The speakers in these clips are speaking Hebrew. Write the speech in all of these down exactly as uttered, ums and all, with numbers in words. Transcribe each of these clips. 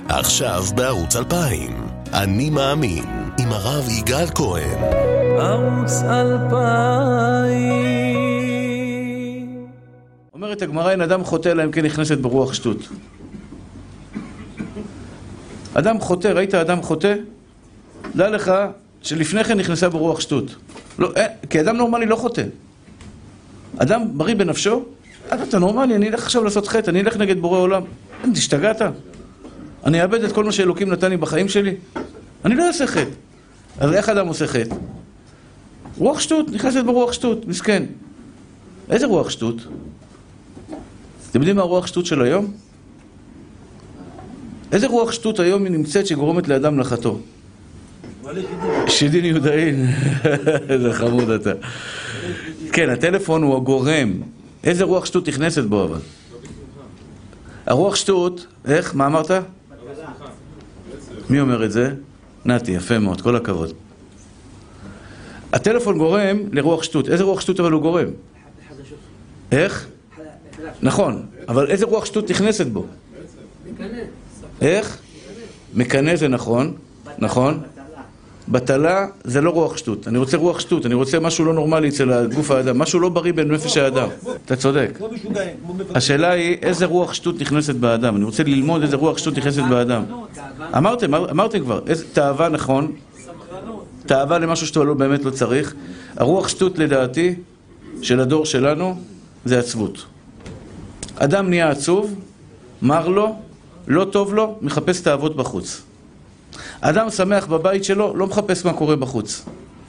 עכשיו בערוץ אלפיים, אני מאמין, עם הרב יגאל כהן. ערוץ אלפיים. אומרת הגמרא, אין אדם חוטא אלא אם כן נכנסת ברוח שטות. אדם חוטא, ראית אדם חוטא? דע לך שלפני כן נכנסה ברוח שטות. לא, אה, כי אדם נורמלי לא חוטא. אדם בריא בנפשו, אתה נורמלי, אני אלך עכשיו לעשות חטא, אני אלך נגד בורא עולם. אין, תשתגעת? אני אאבד את כל מה שאלוקים נתן לי בחיים שלי? אני לא אעשה חטא. אז איך אדם עושה חטא? רוח שטות, נכנסת ברוח שטות, מסכן. איזה רוח שטות? אתם יודעים מה הרוח שטות של היום? איזה רוח שטות היום היא נמצאת שגורמת לאדם לחטוא? שדין יהודאין. איזה חמוד אתה. כן, הטלפון הוא הגורם. איזה רוח שטות נכנסת בו אבל? הרוח שטות, איך? מה אמרת? מי אומר את זה? נתי, יפה מאוד, כל הכבוד. הטלפון גורם לרוח שטות. איזה רוח שטות אבל הוא גורם? איך? נכון, אבל איזה רוח שטות נכנסת בו? איך? מקנה זה נכון, נכון. בטלה זה לא רוח שטות. אני רוצה רוח שטות, אני רוצה משהו לא נורמלי אצל הגוף האדם, משהו לא בריא בנפש האדם. אתה צודק. השאלה היא איזה רוח שטות נכנסת באדם. אני רוצה ללמוד איזה רוח שטות נכנסת באדם. אמרתם, אמרתם כבר, איזה תאווה נכון. תאווה למשהו שאתה לא באמת לא צריך. הרוח שטות לדעתי של הדור שלנו זה עצבות. אדם נהיה עצוב, מר לו, לא טוב לו, מחפש תאוות בחוץ. אדם שמח בבית שלו, לא מחפש מה קורה בחוץ.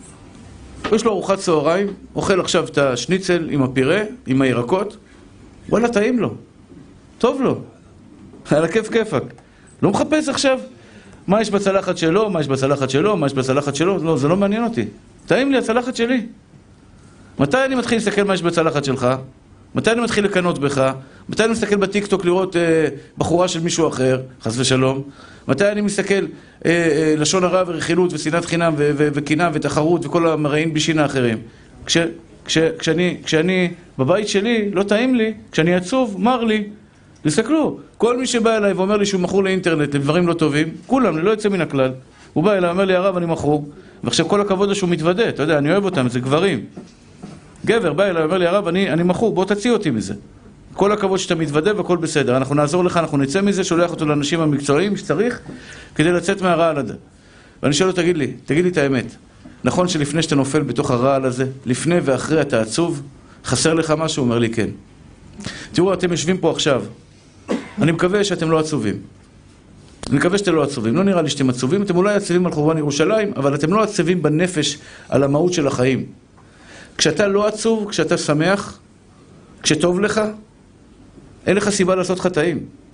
יש לו ארוחת צהריים, אוכל עכשיו את השניצל עם הפירה, עם הירקות, וואלה, טעים לו, טוב לו, על הכיף כיפק. לא מחפש עכשיו מה יש בצלחת שלו, מה יש בצלחת שלו, מה יש בצלחת שלו, לא, זה לא מעניין אותי. טעים לי הצלחת שלי. מתי אני מתחיל להסתכל מה יש בצלחת שלך? מתי אני מתחיל לקנות בך? מתי אני מסתכל בטיקטוק לראות אה, בחורה של מישהו אחר, חס ושלום? מתי אני מסתכל אה, אה, לשון הרע ורכילות ושנאת חינם ו- ו- וקינה ותחרות וכל המראים בישינה האחרים? כש, כש, כשאני, כשאני בבית שלי, לא טעים לי, כשאני עצוב, מר לי. תסתכלו, כל מי שבא אליי ואומר לי שהוא מכור לאינטרנט לדברים לא טובים, כולם, לא יוצא מן הכלל. הוא בא אליי, אומר לי, הרב, אני מכור, ועכשיו כל הכבוד הוא שהוא מתוודה, אתה יודע, אני אוהב אותם, זה גברים. גבר בא אליי, אומר לי, הרב, אני, אני מכור, בוא תציע אותי מזה. כל הכבוד שאתה מתוודה והכל בסדר. אנחנו נעזור לך, אנחנו נצא מזה, שולח אותו לאנשים המקצועיים שצריך, כדי לצאת מהרעל הזה. ואני שואל לו, תגיד לי, תגיד לי את האמת. נכון שלפני שאתה נופל בתוך הרעל הזה, לפני ואחרי אתה עצוב, חסר לך משהו? הוא אומר לי, כן. תראו, אתם יושבים פה עכשיו. אני מקווה שאתם לא עצובים. אני מקווה שאתם לא עצובים. לא נראה לי שאתם עצובים. אתם אולי עצובים על חורבן ירושלים, אבל אתם לא עצובים בנפש על המהות של החיים. כשאתה לא עצוב, כשאתה שמח, כשטוב לך, אין לך סיבה לעשות חטאים.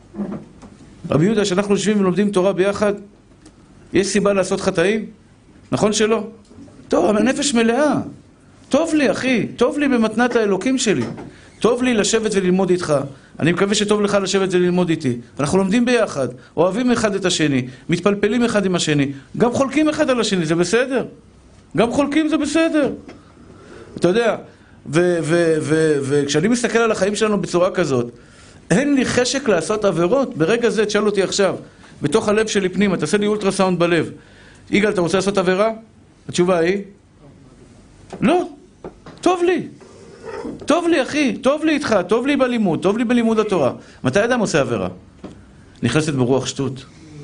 רבי יהודה, שאנחנו יושבים ולומדים תורה ביחד, יש סיבה לעשות חטאים? נכון שלא? טוב, הנפש מלאה. טוב לי, אחי, טוב לי במתנת האלוקים שלי. טוב לי לשבת וללמוד איתך. אני מקווה שטוב לך לשבת וללמוד איתי. אנחנו לומדים ביחד, אוהבים אחד את השני, מתפלפלים אחד עם השני, גם חולקים אחד על השני, זה בסדר. גם חולקים זה בסדר. אתה יודע, וכשאני מסתכל על החיים שלנו בצורה כזאת, אין לי חשק לעשות עבירות. ברגע זה, תשאל אותי עכשיו, בתוך הלב שלי פנימה, תעשה לי אולטרסאונד בלב. יגאל, אתה רוצה לעשות עבירה? התשובה היא? לא. טוב לי. טוב לי, אחי. טוב לי איתך. טוב לי בלימוד. טוב לי בלימוד התורה. מתי אדם עושה עבירה? נכנסת ברוח שטות.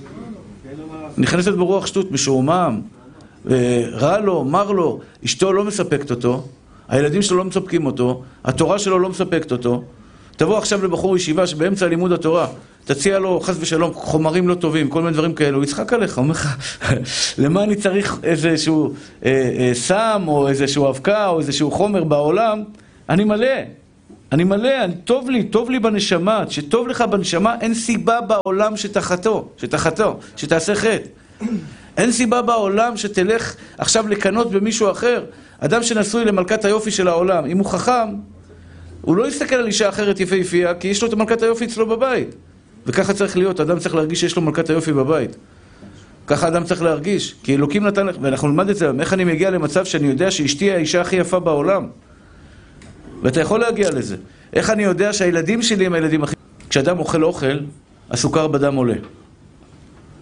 נכנסת ברוח שטות, משועמם. רע לו, מר לו. אשתו לא מספקת אותו. הילדים שלו לא מספקים אותו. התורה שלו לא מספקת אותו. תבוא עכשיו לבחור ישיבה שבאמצע לימוד התורה, תציע לו חס ושלום חומרים לא טובים, כל מיני דברים כאלו, הוא יצחק עליך, אומר לך, למה אני צריך איזשהו אה, אה, סם או איזשהו אבקה או איזשהו חומר בעולם? אני מלא, אני מלא, אני, טוב לי, טוב לי בנשמה, שטוב לך בנשמה, אין סיבה בעולם שתחתו, שתחתו, שתעשה חטא. אין סיבה בעולם שתלך עכשיו לקנות במישהו אחר. אדם שנשוי למלכת היופי של העולם, אם הוא חכם, הוא לא יסתכל על אישה אחרת יפהפייה, כי יש לו את מלכת היופי אצלו בבית. וככה צריך להיות, אדם צריך להרגיש שיש לו מלכת היופי בבית. ככה אדם צריך להרגיש, כי אלוקים נתן, ואנחנו נלמד את זה, איך אני מגיע למצב שאני יודע שאשתי היא האישה הכי יפה בעולם. ואתה יכול להגיע לזה. איך אני יודע שהילדים שלי הם הילדים הכי... כשאדם אוכל אוכל, הסוכר בדם עולה.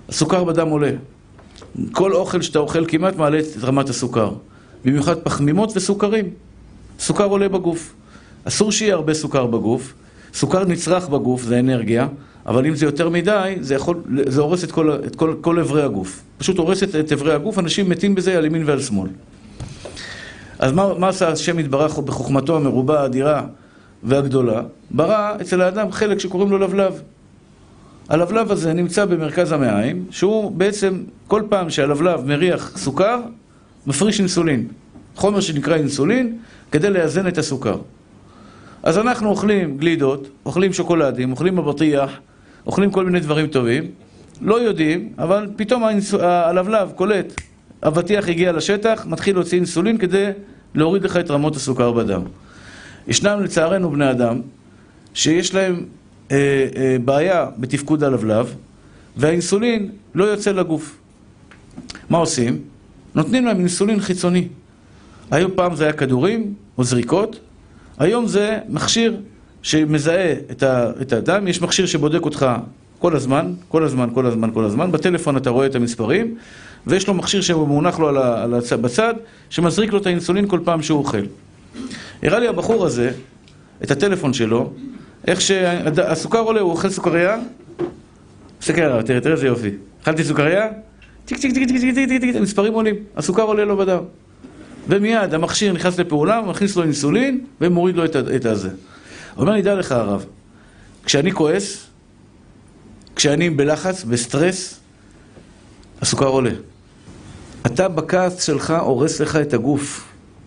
הסוכר בדם עולה. כל אוכל שאתה אוכל כמעט מעלה את רמת הסוכר. במיוחד פחמימות וסוכרים. סוכר עולה בגוף. אסור שיהיה הרבה סוכר בגוף. סוכר נצרך בגוף, זה אנרגיה, אבל אם זה יותר מדי, זה יכול, זה הורס את כל, את כל, כל עברי הגוף. פשוט הורס את, את עברי הגוף, אנשים מתים בזה על ימין ועל שמאל. אז מה, מה עשה השם יתברך בחוכמתו המרובה, האדירה והגדולה? ברא אצל האדם חלק שקוראים לו לבלב. הלבלב הזה נמצא במרכז המעיים, שהוא בעצם כל פעם שהלבלב מריח סוכר, מפריש אינסולין. חומר שנקרא אינסולין, כדי לאזן את הסוכר. אז אנחנו אוכלים גלידות, אוכלים שוקולדים, אוכלים מבטיח, אוכלים כל מיני דברים טובים, לא יודעים, אבל פתאום הלבלב קולט, הבטיח הגיע לשטח, מתחיל להוציא אינסולין כדי להוריד לך את רמות הסוכר בדם. ישנם לצערנו בני אדם, שיש להם אה, אה, בעיה בתפקוד הלבלב, והאינסולין לא יוצא לגוף. מה עושים? נותנים להם אינסולין חיצוני. היום פעם זה היה כדורים או זריקות, היום זה מכשיר שמזהה את, ה, את האדם, יש מכשיר שבודק אותך כל הזמן, כל הזמן, כל הזמן, כל הזמן, בטלפון אתה רואה את המספרים, ויש לו מכשיר שמונח לו על ה, על הצ, בצד, שמזריק לו את האינסולין כל פעם שהוא אוכל. הראה לי הבחור הזה, את הטלפון שלו, איך שהסוכר עולה, הוא אוכל סוכריה, סוכריה, תראה, תראה איזה יופי. אכלתי סוכריה, טיק טיק טיק טיק טיק טיק טיק, המספרים עולים, הסוכר עולה לו בדם. ומיד המכשיר נכנס לפעולה, מכניס לו אינסולין ומוריד לו את הזה. אומר לי, דע לך הרב, כשאני כועס, כשאני בלחץ, בסטרס, הסוכר עולה. אתה בכעס שלך הורס לך את הגוף.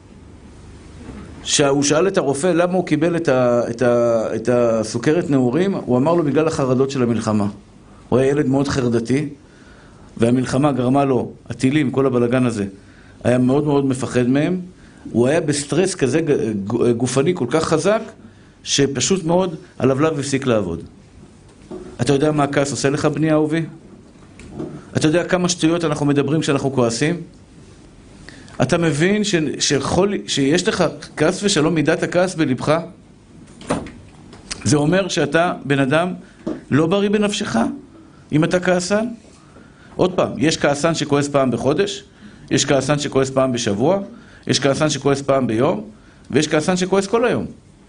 שהוא שאל את הרופא למה הוא קיבל את, ה, את, ה, את הסוכרת נעורים, הוא אמר לו בגלל החרדות של המלחמה. הוא היה ילד מאוד חרדתי, והמלחמה גרמה לו, הטילים, כל הבלגן הזה, היה מאוד מאוד מפחד מהם. הוא היה בסטרס כזה גופני כל כך חזק, שפשוט מאוד הלבלב הפסיק לעבוד. אתה יודע מה הכעס עושה לך, בני אהובי? אתה יודע כמה שטויות אנחנו מדברים כשאנחנו כועסים? אתה מבין ש... שחול... שיש לך כעס ושלום מידת הכעס בלבך? זה אומר שאתה בן אדם לא בריא בנפשך, אם אתה כעסן. עוד פעם, יש כעסן שכועס פעם בחודש, יש כעסן שכועס פעם בשבוע, יש כעסן שכועס פעם ביום, ויש כעסן שכועס כל היום.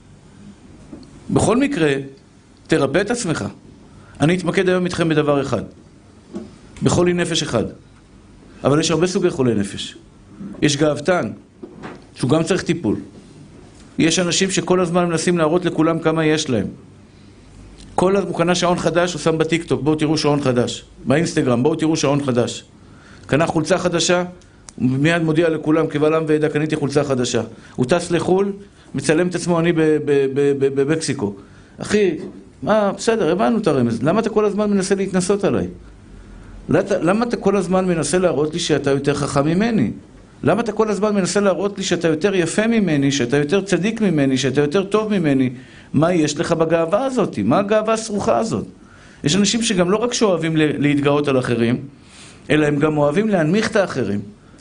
בכל מקרה, תרפא את עצמך. אני אתמקד היום איתכם בדבר אחד. בחולי נפש אחד. אבל יש הרבה סוגי חולי נפש. יש גאוותן, שהוא גם צריך טיפול. יש אנשים שכל הזמן מנסים להראות לכולם כמה יש להם. כל הזמן הוא קנה שעון חדש, הוא שם בטיקטוק, בואו תראו שעון חדש. באינסטגרם, בואו תראו שעון חדש. קנה חולצה חדשה, הוא מיד מודיע לכולם, קבל עם ועדה, קניתי חולצה חדשה. הוא טס לחול, מצלם את עצמו, אני במקסיקו. אחי, מה, בסדר, הבנו את הרמז. למה אתה כל הזמן מנסה להתנסות עליי? למה אתה כל הזמן מנסה להראות לי שאתה יותר חכם ממני? למה אתה כל הזמן מנסה להראות לי שאתה יותר יפה ממני, שאתה יותר צדיק ממני, שאתה יותר טוב ממני? מה יש לך בגאווה הזאת? מה הגאווה הסרוכה הזאת? יש אנשים שגם לא רק שאוהבים להתגאות על אחרים, אלא הם גם אוהבים להנמיך את האחרים.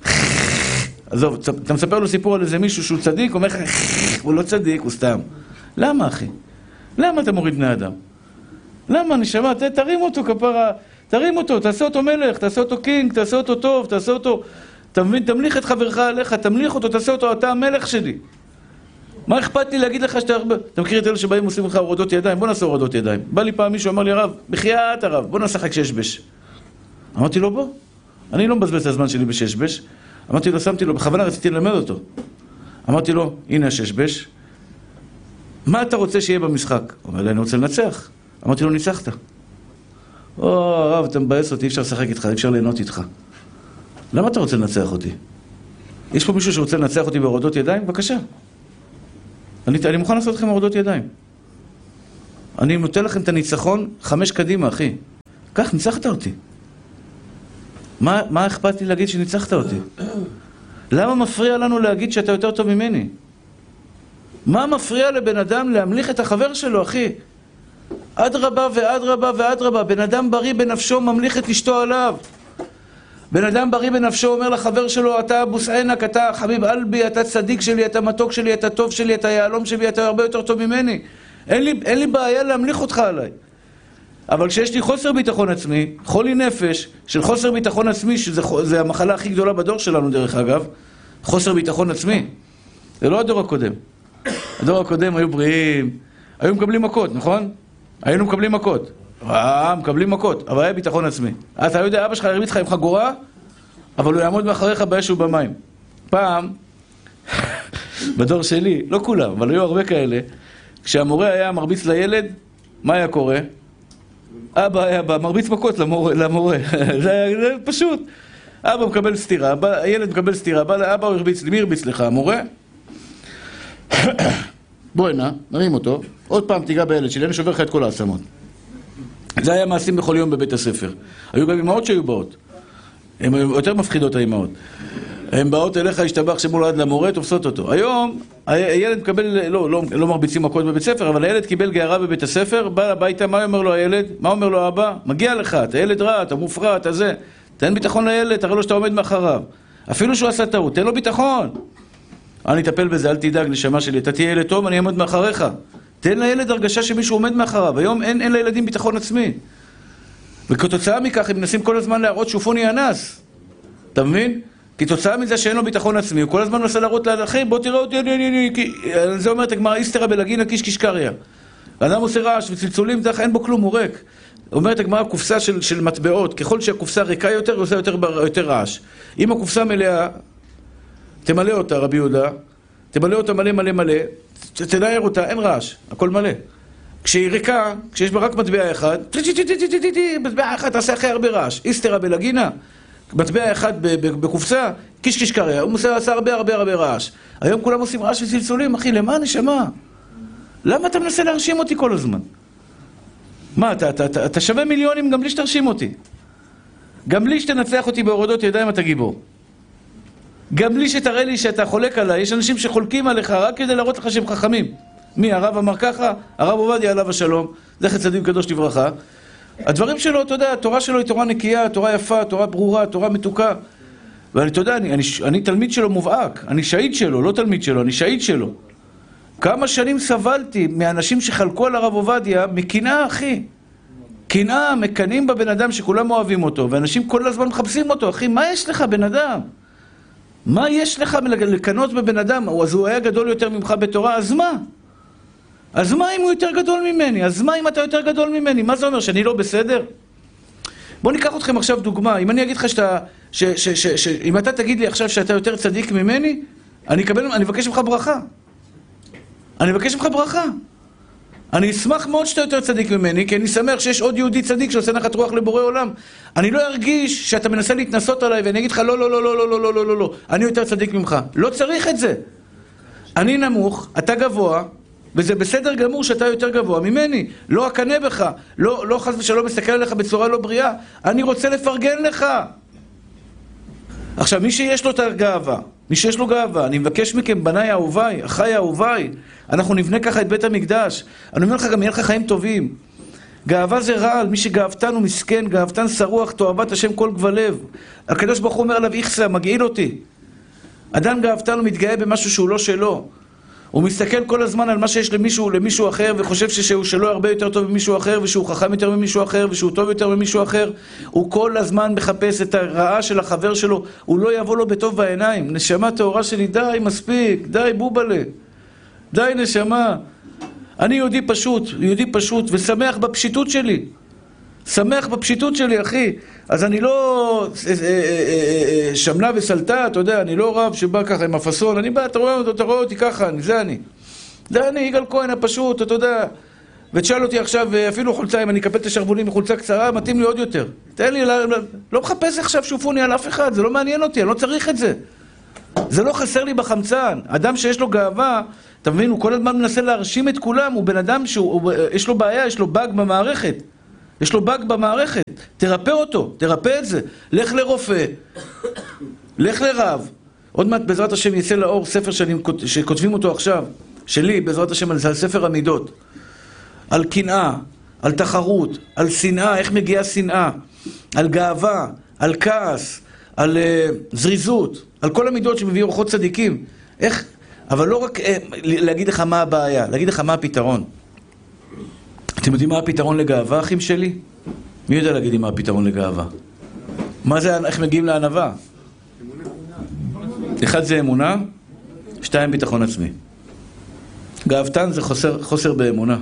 עזוב, אתה מספר לו סיפור על איזה מישהו שהוא צדיק, הוא אומר לך, הוא לא צדיק, הוא סתם. למה, אחי? למה אתה מוריד בני אדם? למה? אני שמע, תרים אותו כפרה, תרים אותו, תעשה אותו מלך, תעשה אותו קינג, תעשה אותו טוב, תעשה אותו... תמליך את חברך עליך, תמליך אותו, תעשה אותו, אתה המלך שלי. מה אכפת לי להגיד לך שאתה הרבה... אתה מכיר את אלה שבאים עושים לך הורדות ידיים? בוא נעשה הורדות ידיים. בא לי פעם מישהו, אמר לי, הרב, בחייאת הרב, בוא נשחק ששבש. אמרתי לו, בוא. אני לא מבזבז את הזמן שלי בששבש. אמרתי לו, שמתי לו, בכוונה רציתי ללמד אותו. אמרתי לו, הנה הששבש. מה אתה רוצה שיהיה במשחק? הוא אומר לי, אני רוצה לנצח. אמרתי לו, ניצחת. או, הרב, אתה מבאס אותי, אי אפשר לשחק איתך, אי אפשר ליהנות איתך. למה אתה רוצה לנצח אותי? יש פה מישהו שרוצה לנצח אותי בהורדות ידיים? בבקשה. אני, אני מוכן לעשות לכם הורדות ידיים. אני נותן לכם את הניצחון חמש קדימה, אחי. כך, ניצחת אותי. מה, מה אכפת לי להגיד שניצחת אותי? למה מפריע לנו להגיד שאתה יותר טוב ממני? מה מפריע לבן אדם להמליך את החבר שלו, אחי? עד רבה ועד רבה ועד רבה. בן אדם בריא בנפשו ממליך את אשתו עליו. בן אדם בריא בנפשו אומר לחבר שלו, אתה אבוס עינק, אתה חביב אלבי, אתה צדיק שלי, אתה מתוק שלי, אתה טוב שלי, אתה יעלום שלי, אתה הרבה יותר טוב ממני. אין לי, אין לי בעיה להמליך אותך עליי. אבל כשיש לי חוסר ביטחון עצמי, חולי נפש של חוסר ביטחון עצמי, שזה המחלה הכי גדולה בדור שלנו דרך אגב, חוסר ביטחון עצמי. זה לא הדור הקודם. הדור הקודם היו בריאים, היו מקבלים מכות, נכון? היינו מקבלים מכות. אה, מקבלים מכות, אבל היה ביטחון עצמי. אתה יודע, אבא שלך ירביץ לך עם חגורה, אבל הוא יעמוד מאחריך באש ובמים. פעם, בדור שלי, לא כולם, אבל היו הרבה כאלה, כשהמורה היה מרביץ לילד, מה היה קורה? אבא היה בא, מרביץ מכות למורה, למורה. זה היה פשוט. אבא מקבל סתירה, הילד מקבל סתירה, בא לאבא, הוא הרביץ, למי הרביץ לך? המורה? בוא הנה, נרים אותו, עוד פעם תיגע בילד שלי, אני שובר לך את כל העצמות. זה היה מעשים בכל יום בבית הספר. היו גם אמהות שהיו באות. הן יותר מפחידות האמהות. הן באות אליך, השתבח שמול עד למורה, תופסות אותו. היום, הילד מקבל, לא, לא, לא מרביצים מכות בבית ספר, אבל הילד קיבל גערה בבית הספר, בא הביתה, מה אומר לו הילד? מה אומר לו אבא? מגיע לך, אתה ילד רע, אתה מופרע, אתה זה. תן ביטחון לילד, תראה לו שאתה עומד מאחריו. אפילו שהוא עשה טעות, תן לו ביטחון. אני אטפל בזה, אל תדאג לשמה שלי, אתה תהיה ילד טוב, אני אעמוד מאחריך. תן לילד הרגשה שמישהו עומד מאחריו. היום אין, אין לילדים ביטחון עצמי. וכתוצאה מכך הם מנסים כל הזמן להראות שופוני אנס. אתה מבין? כתוצאה מזה שאין לו ביטחון עצמי, הוא כל הזמן מנסה להראות לאחרים, בוא תראה אותי, אני, אני, אני, כי... זה אומרת, הגמרא, איסתרא בלגינה קיש קיש קריא. האדם עושה רעש וצלצולים, דרך אין בו כלום, הוא ריק. אומרת הגמרא, קופסה של, של מטבעות, ככל שהקופסה ריקה יותר, היא עושה יותר, יותר רעש. אם הקופסה מלאה, תמלא אותה, רבי יהודה, תמלא אותה מלא מלא מלא, תנער אותה, אין רעש, הכל מלא. כשהיא ריקה, כשיש בה רק מטבע אחד, מטבע אחד תעשה הכי הרבה רעש. איסתרא בלגינה, מטבע אחד בקופסה, קיש קיש קריא, הוא עושה הרבה הרבה הרבה רעש. היום כולם עושים רעש וצלצולים, אחי, למה נשמה? למה אתה מנסה להרשים אותי כל הזמן? מה, אתה, אתה, אתה, אתה שווה מיליונים גם בלי שתרשים אותי. גם בלי שתנצח אותי בהורדות ידיים אתה גיבור. גם בלי שתראה לי שאתה חולק עליי, יש אנשים שחולקים עליך רק כדי להראות לך שהם חכמים. מי, הרב אמר ככה? הרב עובדיה עליו השלום, זכר צדיק קדוש לברכה. הדברים שלו, אתה יודע, התורה שלו היא תורה נקייה, תורה יפה, תורה ברורה, תורה מתוקה. ואני, אתה יודע, אני, אני, אני תלמיד שלו מובהק, אני שהיד שלו, לא תלמיד שלו, אני שהיד שלו. כמה שנים סבלתי מאנשים שחלקו על הרב עובדיה, מקנאה, אחי. קנאה, מקנאים בבן אדם שכולם אוהבים אותו, ואנשים כל הזמן מחפשים אותו, אחי, מה יש לך בן אדם? מה יש לך לקנות בבן אדם? אז הוא היה גדול יותר ממך בתורה, אז מה? אז מה אם הוא יותר גדול ממני? אז מה אם אתה יותר גדול ממני? מה זה אומר, שאני לא בסדר? בוא ניקח אתכם עכשיו דוגמה. אם אני אגיד לך שאתה, ש, ש, ש, ש, אם אתה תגיד לי עכשיו שאתה יותר צדיק ממני, אני אקבל, אני אבקש ממך ברכה. אני אבקש ממך ברכה. אני אשמח מאוד שאתה יותר צדיק ממני, כי אני שמח שיש עוד יהודי צדיק שעושה נחת רוח לבורא עולם. אני לא ארגיש שאתה מנסה להתנסות עליי, ואני אגיד לך, לא, לא, לא, לא, לא, לא, לא, לא, לא, לא, אני יותר צדיק ממך. לא צריך את זה. אני נמוך, אתה גבוה, וזה בסדר גמור שאתה יותר גבוה ממני. לא אקנה בך, לא, לא חס ושלום מסתכל עליך בצורה לא בריאה. אני רוצה לפרגן לך. עכשיו, מי שיש לו את הגאווה, מי שיש לו גאווה, אני מבקש מכם, בניי אהוביי, אחיי אהוביי, אנחנו נבנה ככה את בית המקדש. אני אומר לך, גם יהיה לך חיים טובים. גאווה זה רעל, מי שגאוותן הוא מסכן, גאוותן שרוח, תועבת השם כל גבלב. הקדוש ברוך הוא אומר עליו, איכסה, מגעיל אותי. אדם גאוותן הוא מתגאה במשהו שהוא לא שלו. הוא מסתכל כל הזמן על מה שיש למישהו, למישהו אחר, וחושב שהוא שלו הרבה יותר טוב ממישהו אחר, ושהוא חכם יותר ממישהו אחר, ושהוא טוב יותר ממישהו אחר. הוא כל הזמן מחפש את הרעה של החבר שלו, הוא לא יבוא לו בטוב בעיניים. נשמה טהורה שלי, די, מספיק, די, בובלה. די, נשמה. אני יהודי פשוט, יהודי פשוט, ושמח בפשיטות שלי. שמח בפשיטות שלי, אחי. אז אני לא שמנה וסלטה, אתה יודע, אני לא רב שבא ככה עם הפסון, אני בא, אתה רואה, אתה רואה אותי ככה, זה אני. זה אני, יגאל כהן הפשוט, אתה יודע. ותשאל אותי עכשיו, אפילו חולצה, אם אני אקפל את השרבולים בחולצה קצרה, מתאים לי עוד יותר. תן לי, לא, לא מחפש עכשיו שופוני על אף אחד, זה לא מעניין אותי, אני לא צריך את זה. זה לא חסר לי בחמצן. אדם שיש לו גאווה, אתה מבין, הוא כל הזמן מנסה להרשים את כולם, הוא בן אדם שיש לו בעיה, יש לו באג במערכת. יש לו באג במערכת, תרפא אותו, תרפא את זה. לך לרופא, לך לרב. עוד מעט בעזרת השם יצא לאור ספר שאני, שכותבים אותו עכשיו, שלי בעזרת השם, על ספר המידות. על קנאה, על תחרות, על שנאה, איך מגיעה שנאה, על גאווה, על כעס, על uh, זריזות, על כל המידות שמביאו אורחות צדיקים. איך, אבל לא רק uh, להגיד לך מה הבעיה, להגיד לך מה הפתרון. אתם יודעים מה הפתרון לגאווה, אחים שלי? מי יודע להגיד לי מה הפתרון לגאווה? מה זה, איך מגיעים לענווה? אחד זה אמונה, שתיים ביטחון עצמי. גאוותן זה חוסר, חוסר באמונה.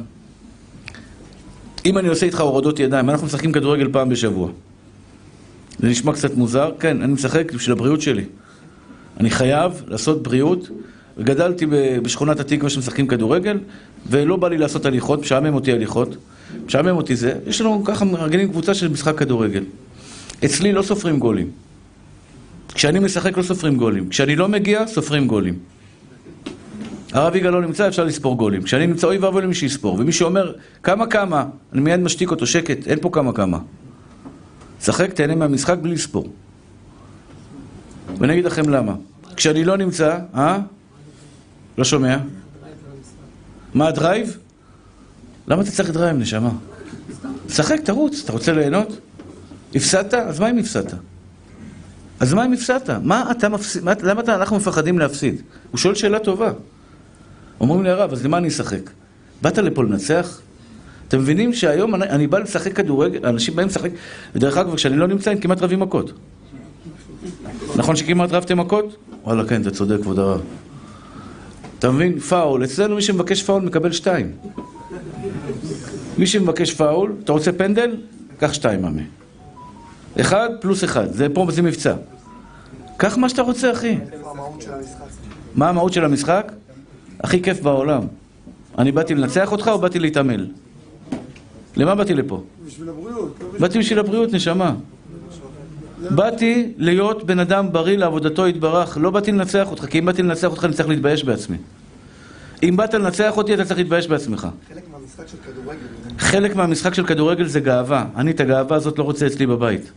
אם אני עושה איתך הורדות ידיים, אנחנו משחקים כדורגל פעם בשבוע. זה נשמע קצת מוזר, כן, אני משחק בשביל הבריאות שלי. אני חייב לעשות בריאות, וגדלתי בשכונת התקווה שמשחקים כדורגל, ולא בא לי לעשות הליכות, משעמם אותי הליכות. משעמם אותי זה, יש לנו ככה מארגנים קבוצה של משחק כדורגל. אצלי לא סופרים גולים. כשאני משחק לא סופרים גולים. כשאני לא מגיע, סופרים גולים. הרב יגאל לא נמצא, אפשר לספור גולים. כשאני נמצא, אוי ואבוי למי שיספור. ומי שאומר, כמה כמה, אני מיד משתיק אותו, שקט, אין פה כמה כמה. שחק, תהנה מהמשחק בלי לספור. ואני אגיד לכם למה. כשאני לא נמצא, אה? לא שומע? מה הדרייב? למה אתה צריך דרייב, נשמה? שחק, תרוץ, אתה רוצה ליהנות? הפסדת? אז מה אם הפסדת? אז מה אם הפסדת? מה אתה מפסיד? מה, למה אתה, אנחנו מפחדים להפסיד? הוא שואל שאלה טובה. אומרים לי הרב, אז למה אני אשחק? באת לפה לנצח? אתם מבינים שהיום אני, אני בא לשחק כדורגל, אנשים באים לשחק, ודרך אגב, כשאני לא נמצא, הם כמעט רבים מכות. נכון שכמעט רבתם מכות? וואלה, כן, אתה צודק, כבוד הרב. אתה מבין? פאול. אצלנו מי שמבקש פאול מקבל שתיים. מי שמבקש פאול, אתה רוצה פנדל? קח שתיים, ממי. אחד פלוס אחד. זה פה, זה מבצע. קח מה שאתה רוצה, אחי. מה המהות של המשחק? הכי כיף בעולם. אני באתי לנצח אותך או באתי להתעמל? למה באתי לפה? בשביל הבריאות. באתי בשביל הבריאות, נשמה. באתי להיות בן אדם בריא לעבודתו יתברך. לא באתי לנצח אותך, כי אם באתי לנצח אותך אני צריך להתבייש בעצמי. אם באת לנצח אותי אתה צריך להתבייש בעצמך. חלק מהמשחק של כדורגל. חלק מהמשחק של כדורגל זה גאווה. אני את הגאווה הזאת לא רוצה אצלי בבית.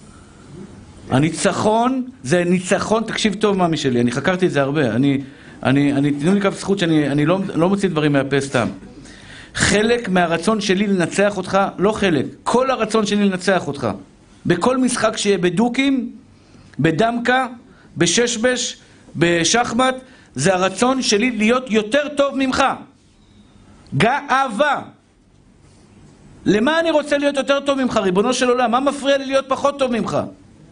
הניצחון זה ניצחון, תקשיב טוב מאמי שלי, אני חקרתי את זה הרבה. אני, אני, אני, תנו לי כף זכות שאני אני לא, לא מוציא דברים מהפה סתם. חלק מהרצון שלי לנצח אותך, לא חלק, כל הרצון שלי לנצח אותך. בכל משחק שיהיה בדוקים, בדמקה, בששבש, בשחמט, זה הרצון שלי להיות יותר טוב ממך. גאווה. למה אני רוצה להיות יותר טוב ממך, ריבונו של עולם? מה מפריע לי להיות פחות טוב ממך?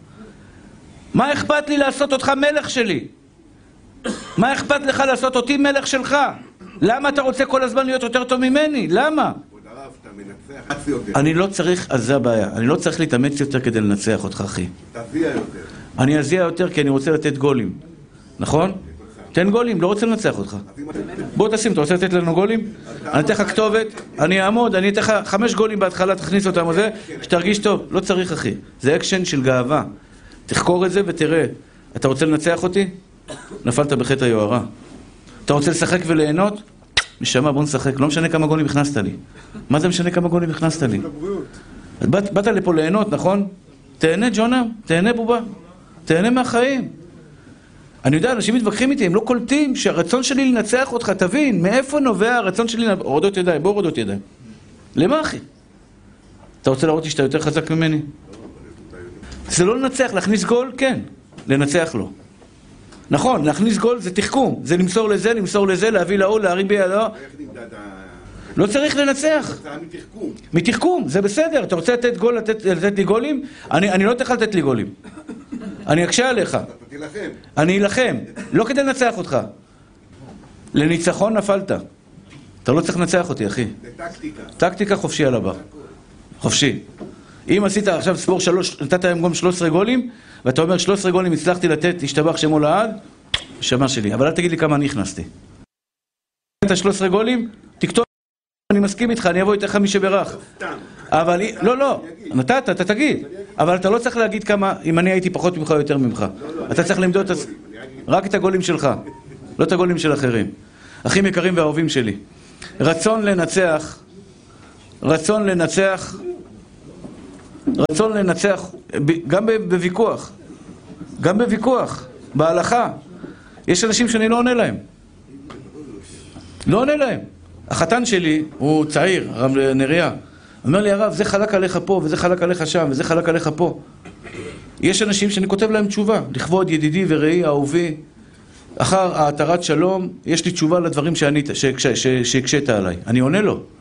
מה אכפת לי לעשות אותך מלך שלי? מה אכפת לך לעשות אותי מלך שלך? למה אתה רוצה כל הזמן להיות יותר טוב ממני? למה? אני לא צריך, אז זה הבעיה, אני לא צריך להתאמץ יותר כדי לנצח אותך, אחי. תזיע יותר. אני אזיע יותר כי אני רוצה לתת גולים. נכון? תן גולים, לא רוצה לנצח אותך. בוא תשים, אתה רוצה לתת לנו גולים? אני אתן לך כתובת, אני אעמוד, אני אתן לך חמש גולים בהתחלה, תכניס אותם וזה, שתרגיש טוב. לא צריך, אחי. זה אקשן של גאווה. תחקור את זה ותראה. אתה רוצה לנצח אותי? נפלת בחטא היוהרה. אתה רוצה לשחק וליהנות? נשמה, בוא נשחק. לא משנה כמה גולים הכנסת לי. מה זה משנה כמה גולים הכנסת לי? באת, באת לפה ליהנות, נכון? תהנה, ג'ונה, תהנה בובה. תהנה מהחיים. אני יודע, אנשים מתווכחים איתי, הם לא קולטים שהרצון שלי לנצח אותך, תבין, מאיפה נובע הרצון שלי לנצח... הורדות ידיים, בוא הורדות ידיים. למה, אחי? אתה רוצה להראות לי שאתה יותר חזק ממני? זה לא לנצח, להכניס גול, כן. לנצח לו. נכון, להכניס גול זה תחכום. זה למסור לזה, למסור לזה, להביא לעול, להרים בידו. לא צריך לנצח. מתחכום. מתחכום, זה בסדר. אתה רוצה לתת גול, לתת, לתת לי גולים? אני, אני לא תוכל לתת לי גולים. אני אקשה עליך. אתה תילחם. אני אלחם. לא כדי לנצח אותך. לניצחון נפלת. אתה לא צריך לנצח אותי, אחי. זה טקטיקה. טקטיקה חופשי על הבא. חופשי. אם עשית עכשיו ספור שלוש, נתת היום גם שלוש עשרה גולים, ואתה אומר שלוש עשרה גולים הצלחתי לתת, השתבח שמו לעד, שמה שלי. אבל אל תגיד לי כמה אני הכנסתי. נתת שלוש עשרה גולים, תכתוב, אני מסכים איתך, אני אבוא איתך מי שברך. אבל, לא, לא, נתת, אתה תגיד. אבל אתה לא צריך להגיד כמה, אם אני הייתי פחות ממך או יותר ממך. אתה צריך למדוד רק את הגולים שלך, לא את הגולים של אחרים. אחים יקרים ואהובים שלי. רצון לנצח, רצון לנצח, רצון לנצח, גם בוויכוח, גם בוויכוח, בהלכה. יש אנשים שאני לא עונה להם. לא עונה להם. החתן שלי, הוא צעיר, הרב נריה. אומר לי, הרב, זה חלק עליך פה, וזה חלק עליך שם, וזה חלק עליך פה. יש אנשים שאני כותב להם תשובה, לכבוד ידידי ורעי, אהובי, אחר ההתרת שלום, יש לי תשובה לדברים שהקשית עליי. אני עונה לו.